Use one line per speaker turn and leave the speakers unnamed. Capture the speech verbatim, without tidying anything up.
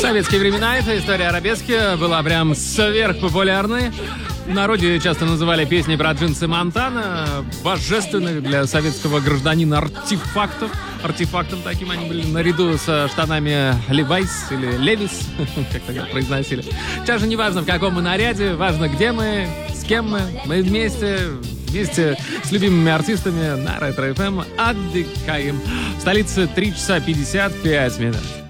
советские времена эта история арабески была прям сверхпопулярной. В народе часто называли песни про джинсы Монтана божественных для советского гражданина артефактов. Артефактом таким они были наряду со штанами Levi's или Levi's, как тогда произносили. Сейчас же не важно, в каком мы наряде, важно, где мы, с кем мы. Мы вместе, вместе с любимыми артистами на Ретро эф эм отдыхаем. В столице три часа пятьдесят пять минут.